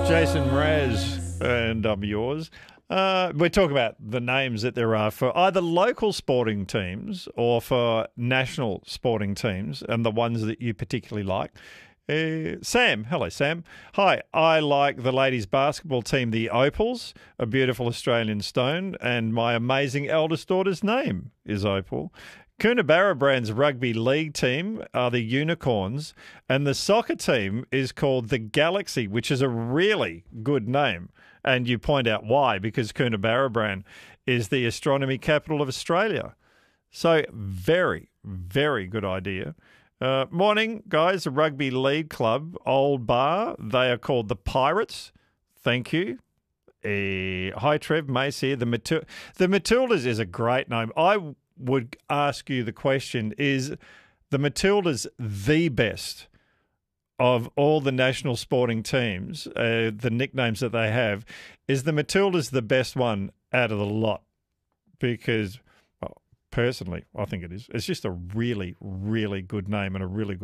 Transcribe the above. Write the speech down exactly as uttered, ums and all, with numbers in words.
Jason Mraz, and I'm yours. Uh, we're talking about the names that there are for either local sporting teams or for national sporting teams and the ones that you particularly like. Uh, Sam, hello Sam. Hi, I like the ladies basketball team, the Opals, a beautiful Australian stone, and my amazing eldest daughter's name is Opal. Coonabarra Brand's rugby league team are the Unicorns, and the soccer team is called the Galaxy, which is a really good name. And you point out why, because Coonabarra Brand is the astronomy capital of Australia. So very, very good idea. Uh, morning, guys. The rugby league club, Old Bar, they are called the Pirates. Thank you. Uh, hi, Trev. Mace here. The, Matil- the Matildas is a great name. I would ask you the question, is the Matildas the best of all the national sporting teams, uh, the nicknames that they have? Is the Matildas the best one out of the lot? Because, well, personally, I think it is. It's just a really, really good name and a really good